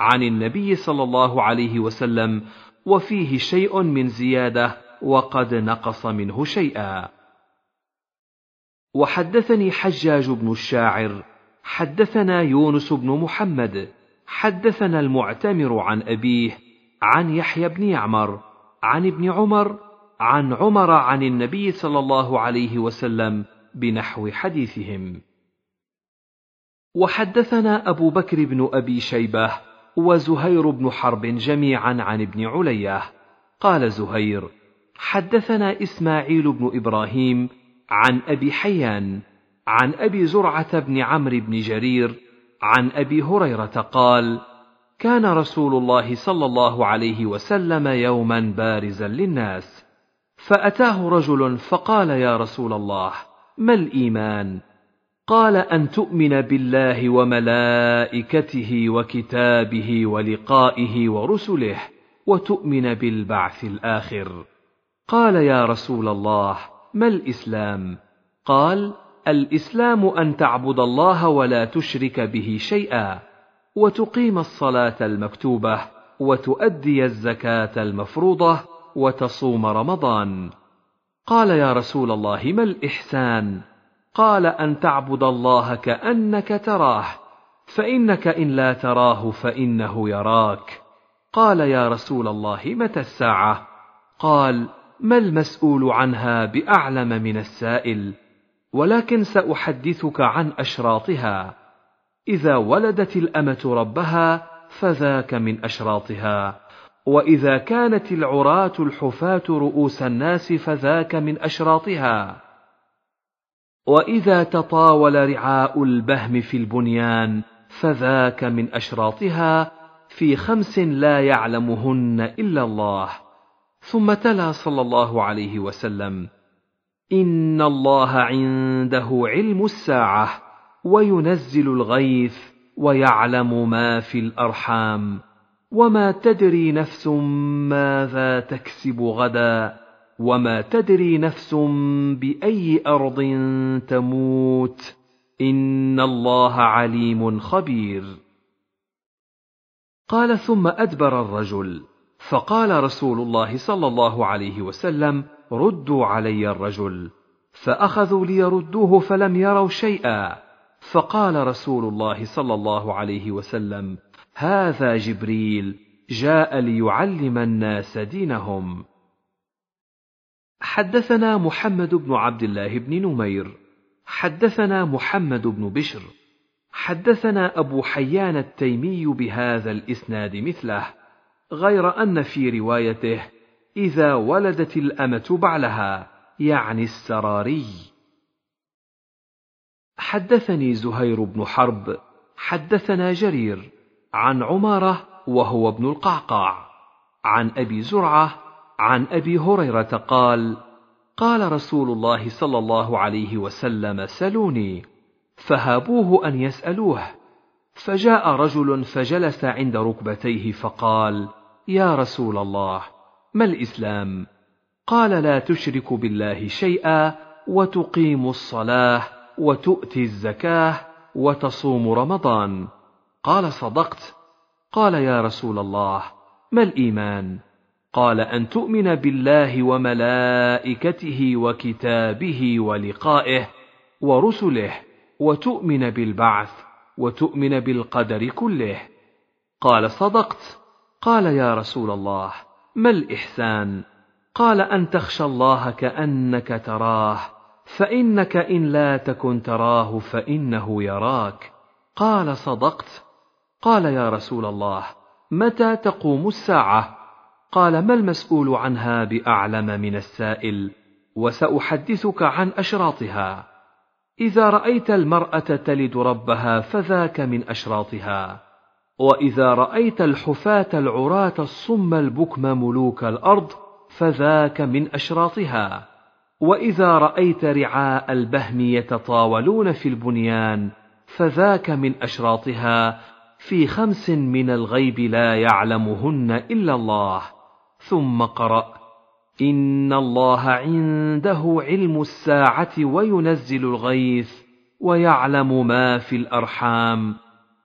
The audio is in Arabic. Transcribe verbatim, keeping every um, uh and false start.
عن النبي صلى الله عليه وسلم، وفيه شيء من زيادة وقد نقص منه شيئا. وحدثني حجاج بن الشاعر حدثنا يونس بن محمد حدثنا المعتمر عن أبيه عن يحيى بن يعمر عن ابن عمر عن عمر عن النبي صلى الله عليه وسلم بنحو حديثهم. وحدثنا أبو بكر بن أبي شيبة وزهير بن حرب جميعا عن ابن علية قال زهير حدثنا إسماعيل بن إبراهيم عن أبي حيان عن أبي زرعة بن عمرو بن جرير عن أبي هريرة قال كان رسول الله صلى الله عليه وسلم يوما بارزا للناس، فأتاه رجل فقال يا رسول الله ما الإيمان؟ قال أن تؤمن بالله وملائكته وكتابه ولقائه ورسله وتؤمن بالبعث الآخر. قال يا رسول الله ما الإسلام؟ قال الإسلام أن تعبد الله ولا تشرك به شيئا، وتقيم الصلاة المكتوبة، وتؤدي الزكاة المفروضة، وتصوم رمضان. قال يا رسول الله ما الإحسان؟ قال أن تعبد الله كأنك تراه، فإنك إن لا تراه فإنه يراك. قال يا رسول الله متى الساعة؟ قال ما المسؤول عنها بأعلم من السائل، ولكن سأحدثك عن أشراطها. إذا ولدت الأمة ربها فذاك من أشراطها، وإذا كانت العراة الحفاة رؤوس الناس فذاك من أشراطها، وإذا تطاول رعاء البهم في البنيان فذاك من أشراطها، في خمس لا يعلمهن إلا الله. ثم تلا صلى الله عليه وسلم إن الله عنده علم الساعة وينزل الغيث ويعلم ما في الأرحام وما تدري نفس ماذا تكسب غدا وما تدري نفس بأي أرض تموت إن الله عليم خبير. قال ثم أدبر الرجل، فقال رسول الله صلى الله عليه وسلم ردوا علي الرجل، فأخذوا ليردوه فلم يروا شيئا، فقال رسول الله صلى الله عليه وسلم هذا جبريل جاء ليعلم الناس دينهم. حدثنا محمد بن عبد الله بن نمير حدثنا محمد بن بشر حدثنا أبو حيان التيمي بهذا الإسناد مثله، غير أن في روايته إذا ولدت الأمة بعلها، يعني السراري. حدثني زهير بن حرب حدثنا جرير عن عمارة وهو ابن القعقاع عن أبي زرعة عن أبي هريرة قال قال رسول الله صلى الله عليه وسلم سلوني، فهابوه أن يسألوه، فجاء رجل فجلس عند ركبتيه فقال يا رسول الله ما الإسلام؟ قال لا تشرك بالله شيئا، وتقيم الصلاة، وتؤتي الزكاة، وتصوم رمضان. قال صدقت. قال يا رسول الله ما الإيمان؟ قال أن تؤمن بالله وملائكته وكتابه ولقائه ورسله، وتؤمن بالبعث، وتؤمن بالقدر كله. قال صدقت. قال يا رسول الله ما الإحسان؟ قال أن تخشى الله كأنك تراه، فإنك إن لا تكن تراه فإنه يراك. قال صدقت. قال يا رسول الله متى تقوم الساعة؟ قال ما المسؤول عنها بأعلم من السائل، وسأحدثك عن أشراطها. إذا رأيت المرأة تلد ربها فذاك من أشراطها، وإذا رأيت الحفاة العراة الصم البكم ملوك الأرض فذاك من أشراطها، وإذا رأيت رعاء البهم يتطاولون في البنيان فذاك من أشراطها، في خمس من الغيب لا يعلمهن إلا الله. ثم قرأ إن الله عنده علم الساعة وينزل الغيث ويعلم ما في الأرحام